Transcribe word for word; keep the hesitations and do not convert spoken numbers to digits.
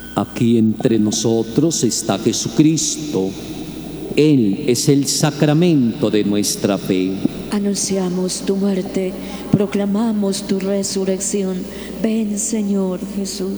Aquí entre nosotros está Jesucristo. Él es el sacramento de nuestra fe. Anunciamos tu muerte, proclamamos tu resurrección. Ven, Señor Jesús.